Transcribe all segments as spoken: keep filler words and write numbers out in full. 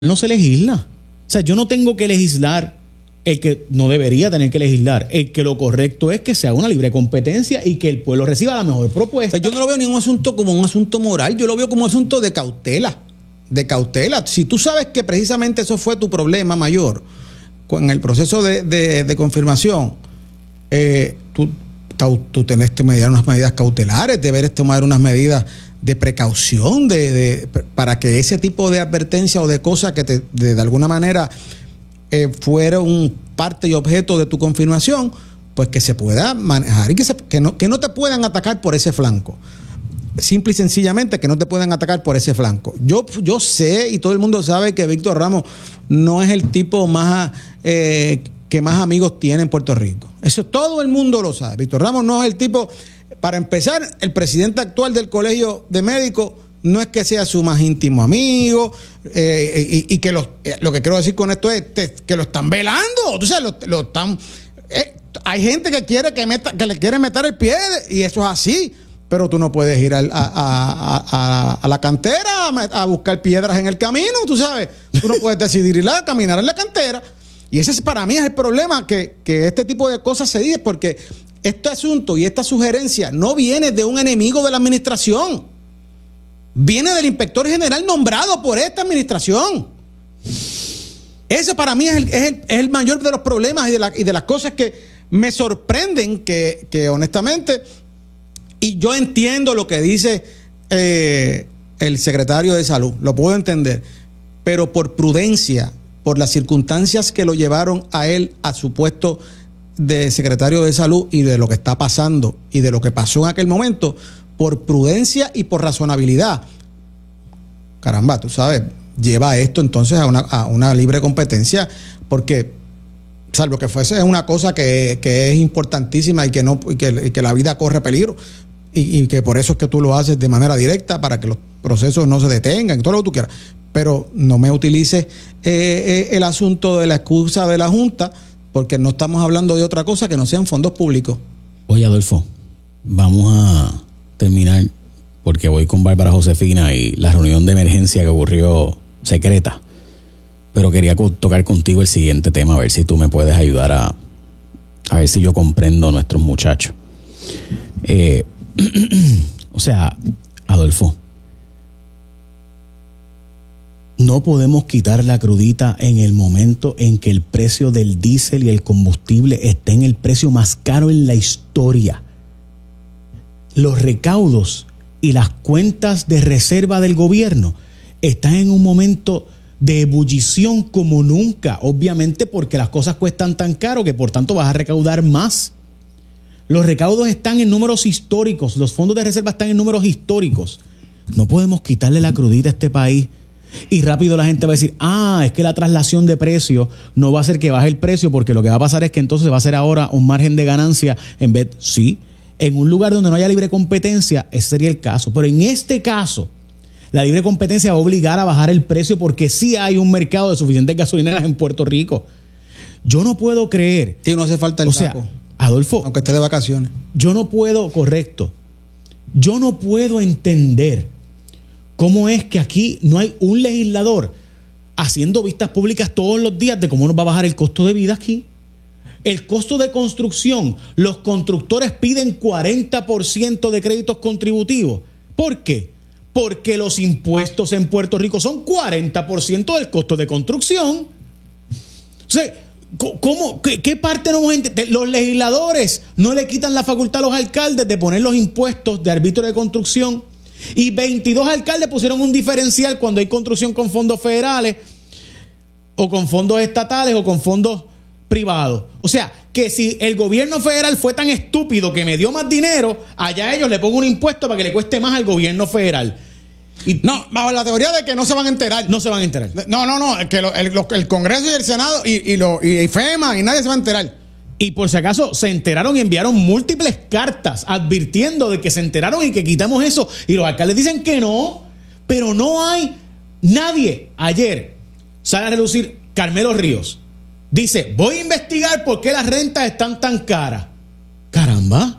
no se legisla. O sea, yo no tengo que legislar el que no debería tener que legislar. El que lo correcto es que sea una libre competencia y que el pueblo reciba la mejor propuesta. Yo no lo veo ningún asunto como un asunto moral, yo lo veo como un asunto de cautela. De cautela. Si tú sabes que precisamente eso fue tu problema mayor en el proceso de, de, de confirmación, eh, tú, tú tenés que tomar unas medidas cautelares, deberes tomar unas medidas de precaución de, de, para que ese tipo de advertencia o de cosas que te, de, de alguna manera eh, fueron parte y objeto de tu confirmación, pues que se pueda manejar y que, se, que, no, que no te puedan atacar por ese flanco. Simple y sencillamente que no te puedan atacar por ese flanco. Yo, yo sé y todo el mundo sabe que Víctor Ramos no es el tipo más eh, que más amigos tiene en Puerto Rico. Eso todo el mundo lo sabe. Víctor Ramos no es el tipo, para empezar, el presidente actual del Colegio de Médicos no es que sea su más íntimo amigo eh, y, y que los, eh, lo que quiero decir con esto es te, que lo están velando. Tú sabes, lo, lo están, eh, hay gente que quiere que, meta, que le quiere meter el pie y eso es así. Pero tú no puedes ir a, a, a, a, a la cantera a, a buscar piedras en el camino, tú sabes. Tú no puedes decidir ir a caminar en la cantera. Y ese es, para mí es el problema que, que este tipo de cosas se dice, porque este asunto y esta sugerencia no viene de un enemigo de la administración. Viene del inspector general nombrado por esta administración. Ese para mí es el, es el, es el mayor de los problemas y de, la, y de las cosas que me sorprenden que, que honestamente... Y yo entiendo lo que dice eh, el secretario de Salud, lo puedo entender, pero por prudencia, por las circunstancias que lo llevaron a él a su puesto de secretario de Salud y de lo que está pasando y de lo que pasó en aquel momento, por prudencia y por razonabilidad, caramba, tú sabes, lleva esto entonces a una, a una libre competencia, porque salvo que fuese una cosa que, que es importantísima y que, no, y que, y que la vida corre peligro, Y, y que por eso es que tú lo haces de manera directa para que los procesos no se detengan, todo lo que tú quieras. Pero no me utilices eh, eh, el asunto de la excusa de la Junta, porque no estamos hablando de otra cosa que no sean fondos públicos. Oye, Adolfo, vamos a terminar porque voy con Bárbara Josefina y la reunión de emergencia que ocurrió secreta. Pero quería co- tocar contigo el siguiente tema, a ver si tú me puedes ayudar a, a ver si yo comprendo a nuestros muchachos. Eh, o sea, Adolfo, no podemos quitar la crudita en el momento en que el precio del diésel y el combustible esté en el precio más caro en la historia. Los recaudos y las cuentas de reserva del gobierno están en un momento de ebullición como nunca, obviamente porque las cosas cuestan tan caro que por tanto vas a recaudar más. Los recaudos están en números históricos, los fondos de reserva están en números históricos. No podemos quitarle la crudita a este país y rápido la gente va a decir, ah, es que la traslación de precio no va a hacer que baje el precio, porque lo que va a pasar es que entonces va a ser ahora un margen de ganancia en vez, sí, en un lugar donde no haya libre competencia, ese sería el caso. Pero en este caso, la libre competencia va a obligar a bajar el precio porque sí hay un mercado de suficientes gasolineras en Puerto Rico. Yo no puedo creer. Sí, no hace falta el o sea, taco. Adolfo, aunque esté de vacaciones. Yo no puedo, correcto, yo no puedo entender cómo es que aquí no hay un legislador haciendo vistas públicas todos los días de cómo nos va a bajar el costo de vida aquí. El costo de construcción, los constructores piden cuarenta por ciento de créditos contributivos. ¿Por qué? Porque los impuestos en Puerto Rico son cuarenta por ciento del costo de construcción. O sea, ¿cómo? ¿Qué, qué parte no hemos entendido? Los legisladores no le quitan la facultad a los alcaldes de poner los impuestos de arbitrio de construcción, y veintidós alcaldes pusieron un diferencial cuando hay construcción con fondos federales o con fondos estatales o con fondos privados. O sea, que si el gobierno federal fue tan estúpido que me dio más dinero, allá ellos le pongo un impuesto para que le cueste más al gobierno federal. Y, no, bajo la teoría de que no se van a enterar. No se van a enterar. No, no, no, que lo, el, el Congreso y el Senado y, y, lo, y FEMA y nadie se va a enterar. Y por si acaso se enteraron y enviaron múltiples cartas advirtiendo de que se enteraron y que quitamos eso. Y los alcaldes dicen que no, pero no hay nadie. Ayer sale a relucir Carmelo Ríos. Dice, voy a investigar por qué las rentas están tan caras. Caramba,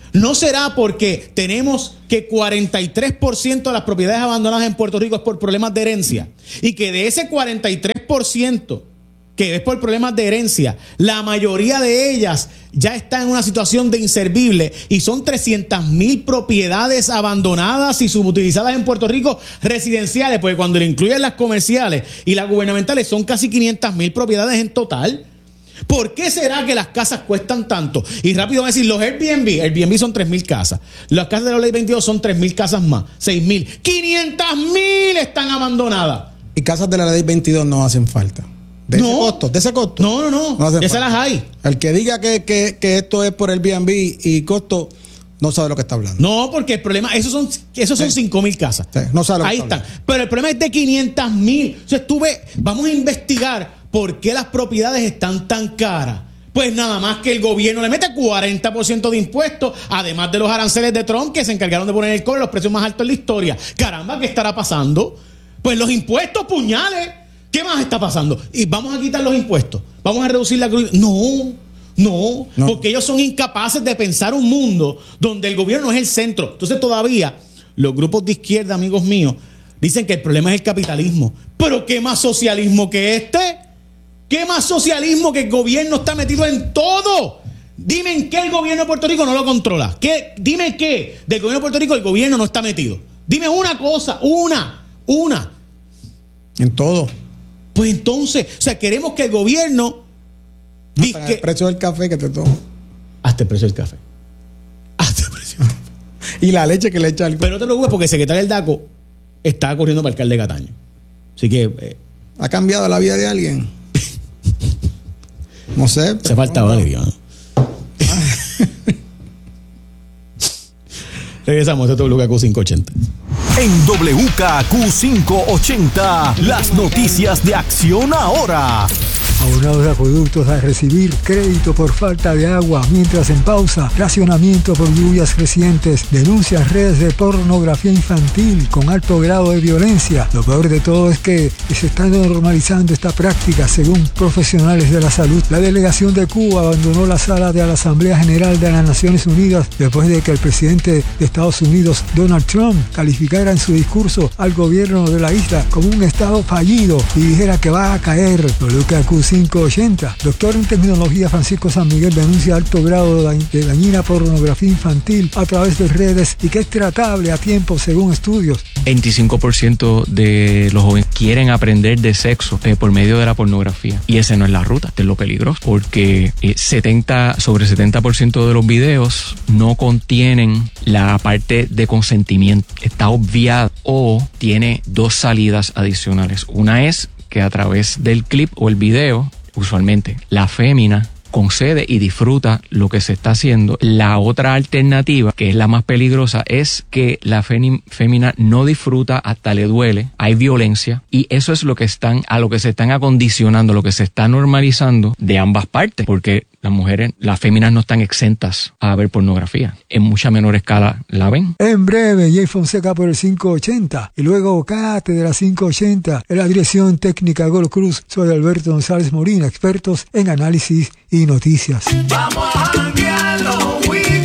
¿No será porque tenemos que cuarenta y tres por ciento de las propiedades abandonadas en Puerto Rico es por problemas de herencia? Y que de ese cuarenta y tres por ciento que es por problemas de herencia, la mayoría de ellas ya está en una situación de inservible y son trescientas mil propiedades abandonadas y subutilizadas en Puerto Rico residenciales, porque cuando le incluyen las comerciales y las gubernamentales son casi quinientas mil propiedades en total. ¿Por qué será que las casas cuestan tanto? Y rápido voy a decir, los Airbnb, Airbnb son tres mil casas. Las casas de la ley veintidós son tres mil casas más, seis mil. quinientas mil están abandonadas. Y casas de la ley veintidós no hacen falta. ¿De no. ese costo? ¿De ese costo? No, no, no. no Esas las hay. El que diga que, que, que esto es por Airbnb y costo, no sabe lo que está hablando. No, porque el problema, esos son, esos son sí. cinco mil casas. Sí, no sabe lo Ahí que está están. hablando. Pero el problema es de quinientas mil. O sea, estuve, vamos a investigar por qué las propiedades están tan caras. Pues nada más que el gobierno le mete cuarenta por ciento de impuestos, además de los aranceles de Trump que se encargaron de poner el cobre, los precios más altos en la historia. Caramba, ¿qué estará pasando? Pues los impuestos, puñales. ¿Qué más está pasando? Y vamos a quitar los impuestos. Vamos a reducir la cruz. No, no, no, porque ellos son incapaces de pensar un mundo donde el gobierno es el centro. Entonces todavía los grupos de izquierda, amigos míos, dicen que el problema es el capitalismo. Pero ¿qué más socialismo que este? ¿Qué más socialismo que el gobierno está metido en todo? Dime en qué el gobierno de Puerto Rico no lo controla. ¿Qué? Dime qué del gobierno de Puerto Rico el gobierno no está metido. Dime una cosa, una, una. En todo. Pues entonces, o sea, queremos que el gobierno... Hasta que, el precio del café que te tomo. Hasta el precio del café. Hasta el precio del café. Y la leche que le echa al... Pero no te preocupes porque el secretario del DACO está corriendo para el alcalde de Cataño. Así que... Eh, ¿ha cambiado la vida de alguien? No sé. Se falta Valeria, ¿no? Regresamos a W K Q quinientos ochenta. En W K Q quinientos ochenta, las noticias de Acción Ahora. Abonados de acueductos a recibir crédito por falta de agua, mientras en pausa, racionamiento por lluvias recientes, denuncias redes de pornografía infantil con alto grado de violencia. Lo peor de todo es que se está normalizando esta práctica, según profesionales de la salud. La delegación de Cuba abandonó la sala de la Asamblea General de las Naciones Unidas después de que el presidente de Estados Unidos, Donald Trump, calificara en su discurso al gobierno de la isla como un estado fallido y dijera que va a caer. W K Q quinientos ochenta. Doctor en tecnología Francisco San Miguel denuncia alto grado de dañina pornografía infantil a través de redes y que es tratable a tiempo según estudios. veinticinco por ciento de los jóvenes quieren aprender de sexo eh, por medio de la pornografía y esa no es la ruta, este es lo peligroso porque eh, setenta, sobre setenta por ciento de los videos no contienen la parte de consentimiento, está obviada o tiene dos salidas adicionales. Una es que a través del clip o el video, usualmente la fémina concede y disfruta lo que se está haciendo. La otra alternativa, que es la más peligrosa, es que la fémina no disfruta, hasta le duele, hay violencia y eso es lo que están, a lo que se están acondicionando, lo que se está normalizando de ambas partes, porque las mujeres, las féminas no están exentas a ver pornografía. En mucha menor escala la ven. En breve, Jay Fonseca por el quinientos ochenta y luego Cátedra quinientos ochenta en la dirección técnica Gol Cruz. Soy Alberto González Molina, expertos en análisis y noticias. Vamos a janguear los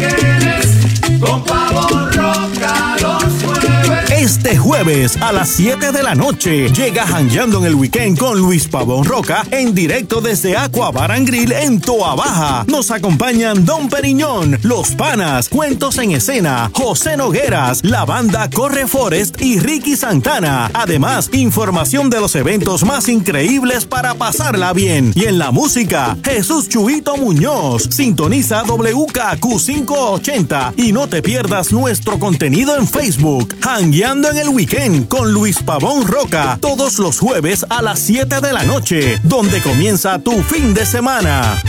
weekends con Pavón Roca los jueves. Este jueves a las siete de la noche llega Jangueando en el Weekend con Luis Pavón Roca en directo desde Aqua Bar and Grill en Toa Baja. Nos acompañan Don Periñón, Los Panas, Cuentos en Escena, José Nogueras, la banda Corre Forest y Ricky Santana. Además, información de los eventos más increíbles para pasarla bien. Y en la música, Jesús Chuito Muñoz. Sintoniza W K Q quinientos ochenta y no te pierdas nuestro contenido en Facebook. Jangueando en el Weekend con Luis Pavón Roca, todos los jueves a las siete de la noche, donde comienza tu fin de semana.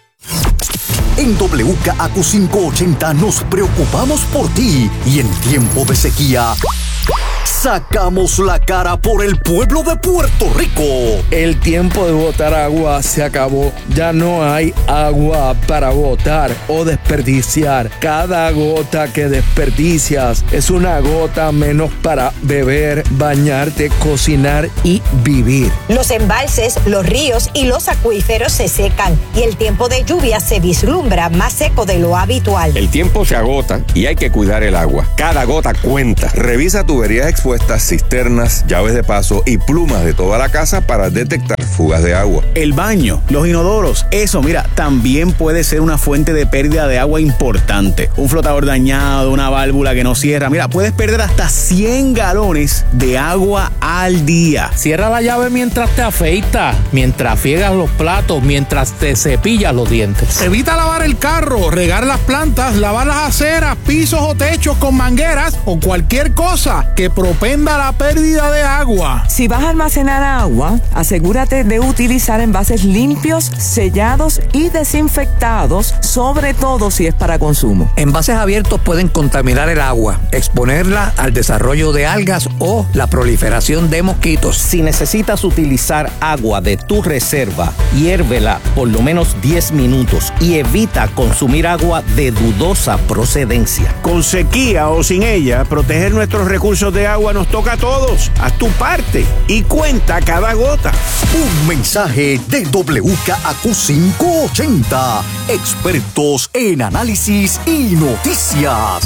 En W K Q quinientos ochenta nos preocupamos por ti y en tiempo de sequía sacamos la cara por el pueblo de Puerto Rico. El tiempo de botar agua se acabó. Ya no hay agua para botar o desperdiciar. Cada gota que desperdicias es una gota menos para beber, bañarte, cocinar y vivir. Los embalses, los ríos y los acuíferos se secan y el tiempo de lluvia se vislumbra más seco de lo habitual. El tiempo se agota y hay que cuidar el agua. Cada gota cuenta. Revisa tuberías expuestas, cisternas, llaves de paso y plumas de toda la casa para detectar fugas de agua. El baño, los inodoros, eso, mira, también puede ser una fuente de pérdida de agua importante. Un flotador dañado, una válvula que no cierra, mira, puedes perder hasta cien galones de agua al día. Cierra la llave mientras te afeitas, mientras friegas los platos, mientras te cepillas los dientes. Evita lavar el carro, regar las plantas, lavar las aceras, pisos o techos con mangueras o cualquier cosa que propenda la pérdida de agua. Si vas a almacenar agua, asegúrate de utilizar envases limpios, sellados y desinfectados, sobre todo si es para consumo. Envases abiertos pueden contaminar el agua, exponerla al desarrollo de algas o la proliferación de mosquitos. Si necesitas utilizar agua de tu reserva, hiérvela por lo menos diez minutos y evita consumir agua de dudosa procedencia. Con sequía o sin ella, proteger nuestros recursos de agua nos toca a todos. Haz tu parte y cuenta cada gota. Un mensaje de W K A Q quinientos ochenta, expertos en análisis y noticias.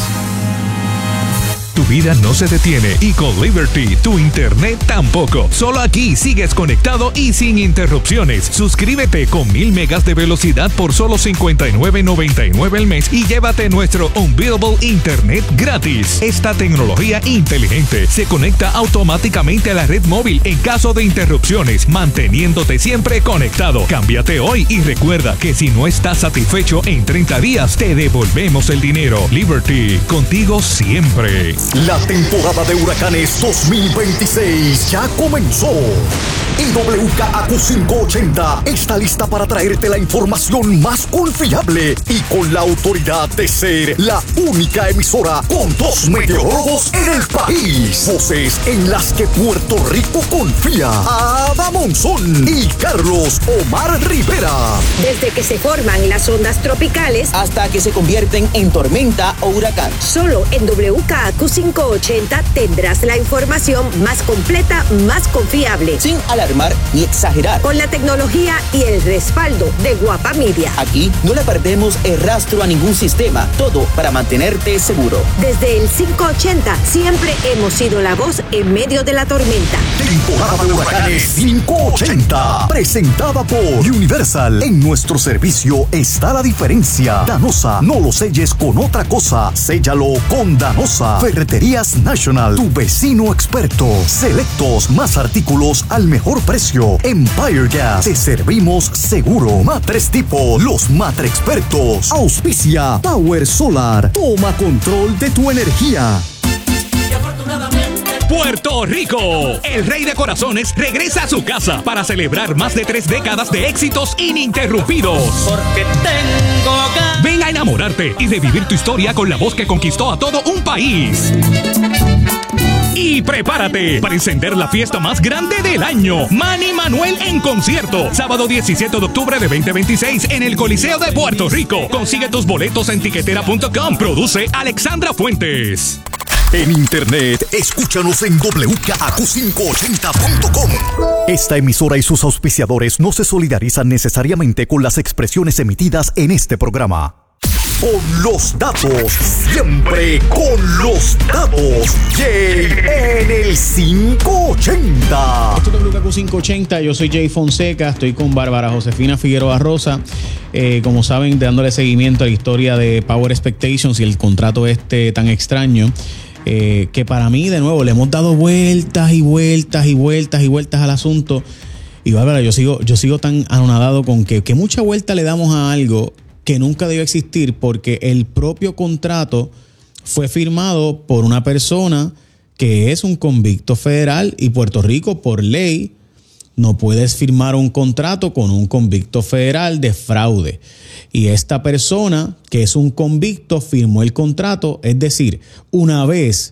Tu vida no se detiene y con Liberty tu internet tampoco. Solo aquí sigues conectado y sin interrupciones. Suscríbete con mil megas de velocidad por solo cincuenta y nueve noventa y nueve al mes y llévate nuestro Unbeatable Internet gratis. Esta tecnología inteligente se conecta automáticamente a la red móvil en caso de interrupciones, manteniéndote siempre conectado. Cámbiate hoy y recuerda que si no estás satisfecho en treinta días, te devolvemos el dinero. Liberty, contigo siempre. La temporada de huracanes dos mil veintiséis ya comenzó. Y W K A Q quinientos ochenta está lista para traerte la información más confiable y con la autoridad de ser la única emisora con dos meteorólogos en el país. Voces en las que Puerto Rico confía. Ada Monzón y Carlos Omar Rivera. Desde que se forman las ondas tropicales hasta que se convierten en tormenta o huracán. Solo en W K A Q quinientos ochenta tendrás la información más completa, más confiable. Sin alarmar ni exagerar. Con la tecnología y el respaldo de Guapa Media. Aquí no le perdemos el rastro a ningún sistema. Todo para mantenerte seguro. Desde el quinientos ochenta siempre hemos sido la voz en medio de la tormenta. Temporada de huracanes quinientos ochenta. Presentada por Universal. En nuestro servicio está la diferencia. Danosa, no lo selles con otra cosa. Séllalo con Danosa. Ferreterías National, tu vecino experto. Selectos, más artículos al mejor precio. Empire Gas, te servimos seguro. Matres Tipo, los matre expertos. Auspicia Power Solar. Toma control de tu energía. Puerto Rico, el rey de corazones regresa a su casa para celebrar más de tres décadas de éxitos ininterrumpidos. Porque tengo ganas. Ven a enamorarte y revivir tu historia con la voz que conquistó a todo un país. Y prepárate para encender la fiesta más grande del año. Manny Manuel en concierto. Sábado diecisiete de octubre de veinte veintiséis en el Coliseo de Puerto Rico. Consigue tus boletos en tiquetera punto com. Produce Alexandra Fuentes. En internet, escúchanos en W K A Q quinientos ochenta punto com. Esta emisora y sus auspiciadores no se solidarizan necesariamente con las expresiones emitidas en este programa. Con los datos, siempre con los datos. Jay en el quinientos ochenta. Esto es W K Q quinientos ochenta, yo soy Jay Fonseca, estoy con Bárbara Josefina Figueroa Rosa. Eh, como saben, dándole seguimiento a la historia de Power Expectations y el contrato este tan extraño. Eh, que para mí, de nuevo, le hemos dado vueltas y vueltas y vueltas y vueltas al asunto. Y Bárbara, yo sigo, yo sigo tan anonadado con que, que mucha vuelta le damos a algo que nunca debió existir, porque el propio contrato fue firmado por una persona que es un convicto federal y Puerto Rico, por ley, no puedes firmar un contrato con un convicto federal de fraude. Y esta persona, que es un convicto, firmó el contrato. Es decir, una vez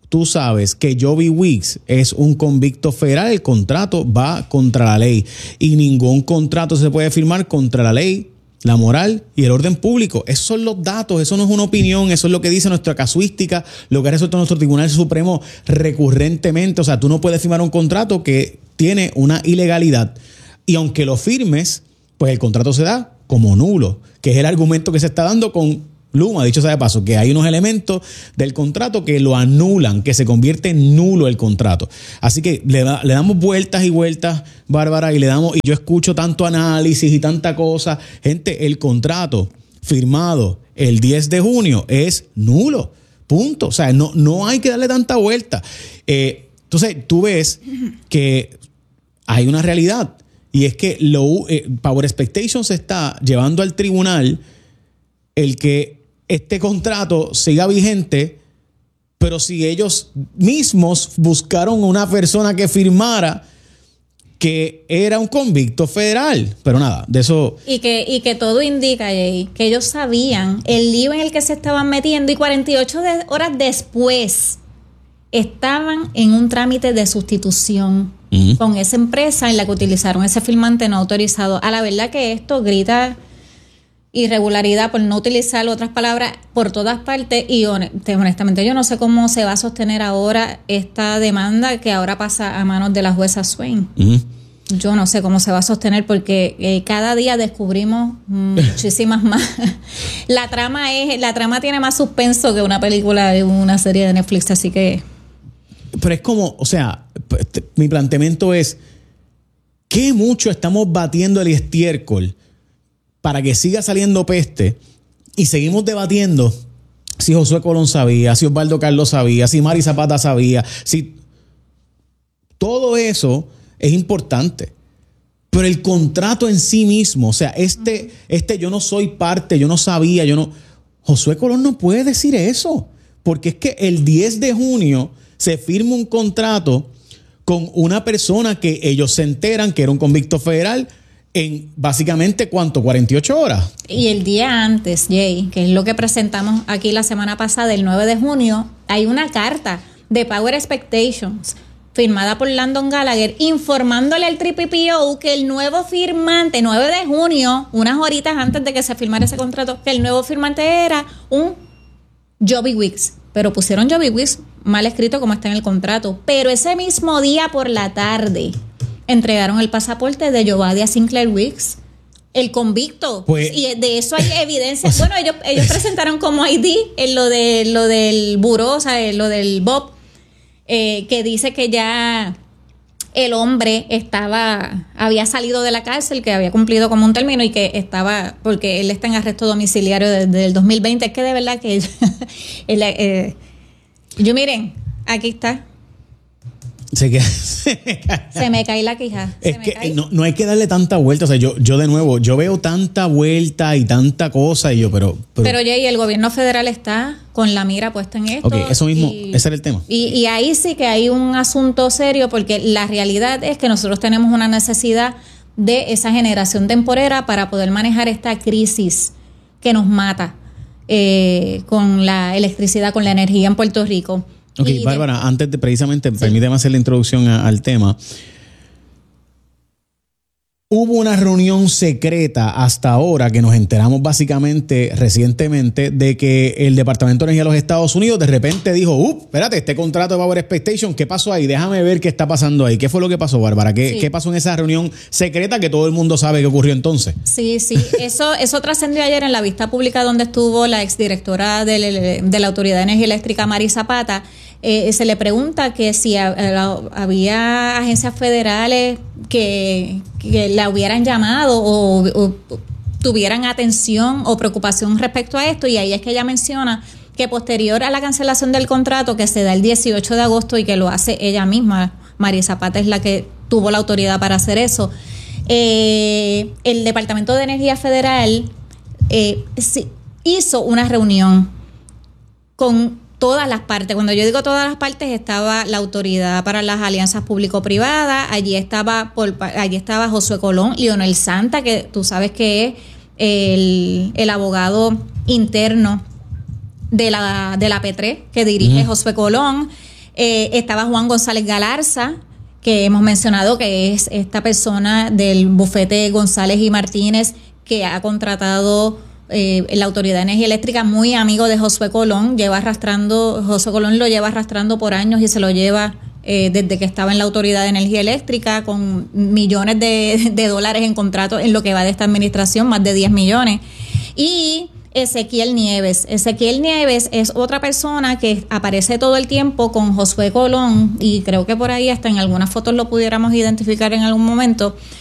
tú sabes que Joby Wicks es un convicto federal, el contrato va contra la ley y ningún contrato se puede firmar contra la ley, la moral y el orden público. Esos son los datos, eso no es una opinión, eso es lo que dice nuestra casuística, lo que ha resuelto nuestro Tribunal Supremo recurrentemente. O sea, tú no puedes firmar un contrato que tiene una ilegalidad y aunque lo firmes, pues el contrato se da como nulo, que es el argumento que se está dando con Luma. Dicho sea de paso, que hay unos elementos del contrato que lo anulan, que se convierte en nulo el contrato. Así que le, da, le damos vueltas y vueltas, Bárbara, y le damos, y yo escucho tanto análisis y tanta cosa. Gente, el contrato firmado el diez de junio es nulo. Punto. O sea, no, no hay que darle tanta vuelta. Eh, entonces, tú ves que hay una realidad, y es que lo, eh, Power Expectations se está llevando al tribunal el que este contrato siga vigente, pero si ellos mismos buscaron una persona que firmara que era un convicto federal. Pero nada, de eso... Y que, y que todo indica, Jay, que ellos sabían el lío en el que se estaban metiendo y cuarenta y ocho de, horas después estaban en un trámite de sustitución uh-huh. con esa empresa en la que utilizaron ese firmante no autorizado. A la verdad que esto grita... irregularidad, por no utilizar otras palabras, por todas partes, y honestamente yo no sé cómo se va a sostener ahora esta demanda que ahora pasa a manos de la jueza Swain. Uh-huh. Yo no sé cómo se va a sostener porque eh, cada día descubrimos muchísimas más. La trama es, la trama tiene más suspenso que una película de una serie de Netflix, así que... Pero es como, o sea, mi planteamiento es ¿qué mucho estamos batiendo el estiércol para que siga saliendo peste? Y seguimos debatiendo si Josué Colón sabía, si Osvaldo Carlos sabía, si Mari Zapata sabía, si todo eso es importante. Pero el contrato en sí mismo, o sea, este, este yo no soy parte, yo no sabía, yo no... Josué Colón no puede decir eso, porque es que el diez de junio se firma un contrato con una persona que ellos se enteran que era un convicto federal en básicamente, ¿cuánto? cuarenta y ocho horas. Y el día antes, Jay, que es lo que presentamos aquí la semana pasada, el nueve de junio, hay una carta de Power Expectations firmada por Landon Gallagher informándole al P P O que el nuevo firmante, nueve de junio, unas horitas antes de que se firmara ese contrato, que el nuevo firmante era un Joby Wicks. Pero pusieron Joby Wicks mal escrito como está en el contrato. Pero ese mismo día por la tarde entregaron el pasaporte de Jovadia Sinclair Wicks, el convicto. Pues, y de eso hay evidencia. O sea, bueno, ellos, ellos presentaron como I D en lo de lo del buró, o sea, lo del B O P, eh, que dice que ya el hombre estaba, había salido de la cárcel, que había cumplido como un término y que estaba, porque él está en arresto domiciliario desde el dos mil veinte. Es que de verdad que él, eh, yo miren, aquí está. Se, queda, se me cae la quija. Es que no, no hay que darle tanta vuelta. O sea, yo, yo de nuevo, yo veo tanta vuelta y tanta cosa y yo, pero... Pero, pero Jay, el gobierno federal está con la mira puesta en esto. Ok, eso mismo, y, ese era el tema. Y, y ahí sí que hay un asunto serio porque la realidad es que nosotros tenemos una necesidad de esa generación temporera para poder manejar esta crisis que nos mata eh, con la electricidad, con la energía en Puerto Rico. Ok, y Bárbara, de... antes de precisamente, sí. permíteme hacer la introducción a, al tema. Hubo una reunión secreta hasta ahora que nos enteramos básicamente recientemente de que el Departamento de Energía de los Estados Unidos de repente dijo, uh, espérate, este contrato de Power Expectation, ¿qué pasó ahí? Déjame ver qué está pasando ahí. ¿Qué fue lo que pasó, Bárbara? ¿Qué, sí. ¿qué pasó en esa reunión secreta que todo el mundo sabe que ocurrió entonces? Sí, sí. Eso, eso trascendió ayer en la vista pública donde estuvo la exdirectora de, de la Autoridad de Energía Eléctrica, Mari Zapata. Eh, se le pregunta que si a, a, había agencias federales que, que la hubieran llamado o, o tuvieran atención o preocupación respecto a esto, y ahí es que ella menciona que posterior a la cancelación del contrato que se da el dieciocho de agosto y que lo hace ella misma, Mari Zapata es la que tuvo la autoridad para hacer eso, eh, el Departamento de Energía Federal eh, sí, hizo una reunión con todas las partes. Cuando yo digo todas las partes, estaba la Autoridad para las Alianzas Público-Privadas, allí estaba por, allí estaba Josué Colón, Leonel Santa, que tú sabes que es el, el abogado interno de la, de la P tres, que dirige uh-huh. Josué Colón, Eh, estaba Juan González Galarza, que hemos mencionado que es esta persona del bufete González y Martínez que ha contratado eh, la Autoridad de Energía Eléctrica, muy amigo de Josué Colón, lleva arrastrando, Josué Colón lo lleva arrastrando por años y se lo lleva eh, desde que estaba en la Autoridad de Energía Eléctrica, con millones de, de dólares en contratos en lo que va de esta administración, más de diez millones. Y Ezequiel Nieves. Ezequiel Nieves es otra persona que aparece todo el tiempo con Josué Colón, y creo que por ahí hasta en algunas fotos lo pudiéramos identificar en algún momento,